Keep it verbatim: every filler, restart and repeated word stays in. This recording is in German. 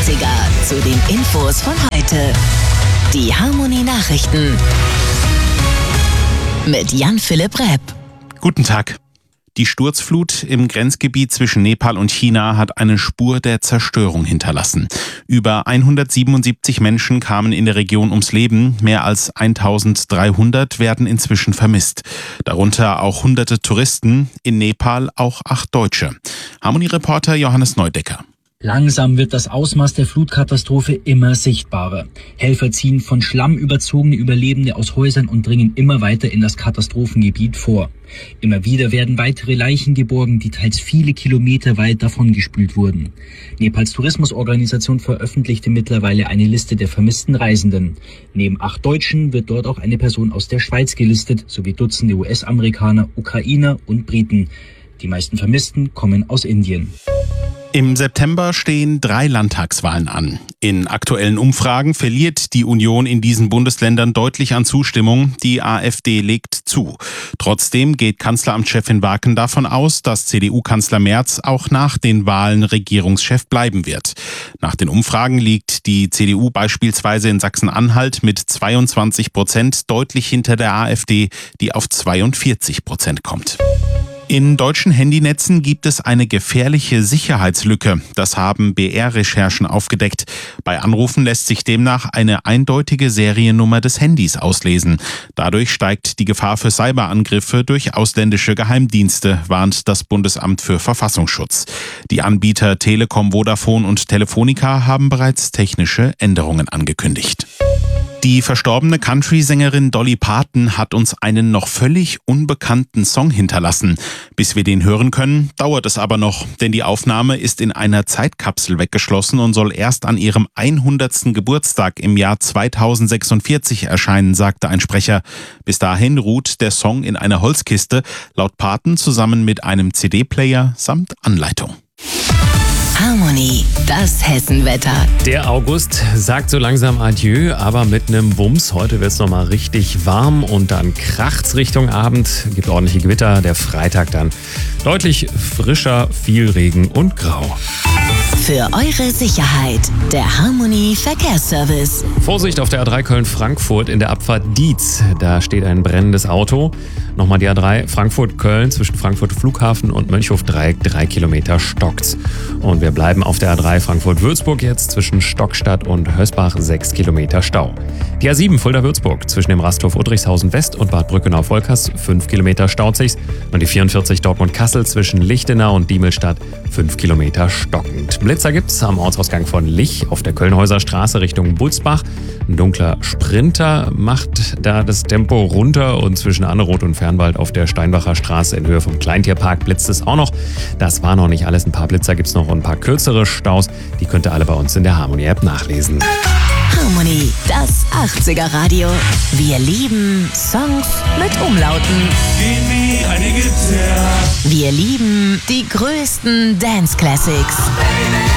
achtziger zu den Infos von heute. Die Harmonie-Nachrichten mit Jan-Philipp Repp. Guten Tag. Die Sturzflut im Grenzgebiet zwischen Nepal und China hat eine Spur der Zerstörung hinterlassen. Über hundertsiebenundsiebzig Menschen kamen in der Region ums Leben. Mehr als eintausenddreihundert werden inzwischen vermisst. Darunter auch hunderte Touristen, in Nepal auch acht Deutsche. Harmonie-Reporter Johannes Neudecker. Langsam wird das Ausmaß der Flutkatastrophe immer sichtbarer. Helfer ziehen von Schlamm überzogene Überlebende aus Häusern und dringen immer weiter in das Katastrophengebiet vor. Immer wieder werden weitere Leichen geborgen, die teils viele Kilometer weit davongespült wurden. Nepals Tourismusorganisation veröffentlichte mittlerweile eine Liste der vermissten Reisenden. Neben acht Deutschen wird dort auch eine Person aus der Schweiz gelistet, sowie Dutzende U S-Amerikaner, Ukrainer und Briten. Die meisten Vermissten kommen aus Indien. Im September stehen drei Landtagswahlen an. In aktuellen Umfragen verliert die Union in diesen Bundesländern deutlich an Zustimmung. Die AfD legt zu. Trotzdem geht Kanzleramtschefin Waken davon aus, dass C D U-Kanzler Merz auch nach den Wahlen Regierungschef bleiben wird. Nach den Umfragen liegt die C D U beispielsweise in Sachsen-Anhalt mit zweiundzwanzig Prozent deutlich hinter der AfD, die auf zweiundvierzig Prozent kommt. In deutschen Handynetzen gibt es eine gefährliche Sicherheitslücke. Das haben B R-Recherchen aufgedeckt. Bei Anrufen lässt sich demnach eine eindeutige Seriennummer des Handys auslesen. Dadurch steigt die Gefahr für Cyberangriffe durch ausländische Geheimdienste, warnt das Bundesamt für Verfassungsschutz. Die Anbieter Telekom, Vodafone und Telefonica haben bereits technische Änderungen angekündigt. Die verstorbene Country-Sängerin Dolly Parton hat uns einen noch völlig unbekannten Song hinterlassen. Bis wir den hören können, dauert es aber noch, denn die Aufnahme ist in einer Zeitkapsel weggeschlossen und soll erst an ihrem hundertsten Geburtstag im Jahr zweitausendsechsundvierzig erscheinen, sagte ein Sprecher. Bis dahin ruht der Song in einer Holzkiste, laut Parton zusammen mit einem C D-Player samt Anleitung. Harmonie, das Hessenwetter. Der August sagt so langsam Adieu, aber mit einem Wumms. Heute wird es nochmal richtig warm und dann kracht's Richtung Abend. Gibt ordentliche Gewitter. Der Freitag dann deutlich frischer, viel Regen und grau. Für eure Sicherheit, der Harmonie Verkehrsservice. Vorsicht auf der A drei Köln-Frankfurt in der Abfahrt Dietz. Da steht ein brennendes Auto. Nochmal die A drei Frankfurt-Köln zwischen Frankfurt Flughafen und Mönchhof-Dreieck. Drei Kilometer stockt's. Und wir bleiben auf der A drei Frankfurt-Würzburg jetzt zwischen Stockstadt und Hösbach. Sechs Kilometer Stau. Die A sieben Fulda-Würzburg zwischen dem Rasthof Udrichshausen West und Bad Brückenau-Volkers. Fünf Kilometer staut sich's. Und die vierundvierzig Dortmund-Kassel zwischen Lichtenau und Diemelstadt. Fünf Kilometer stockend. Blitzer gibt's am Ortsausgang von Lich auf der Kölnhäuser Straße Richtung Bulzbach. Ein dunkler Sprinter macht da das Tempo runter und zwischen Anneroth und Fernwald auf der Steinbacher Straße in Höhe vom Kleintierpark blitzt es auch noch. Das war noch nicht alles. Ein paar Blitzer gibt's noch und ein paar kürzere Staus. Die könnt ihr alle bei uns in der Harmonie-App nachlesen. Harmonie, das achtziger Radio. Wir lieben Songs mit Umlauten. Wie eine Gitarre. Wir lieben die größten Dance Classics.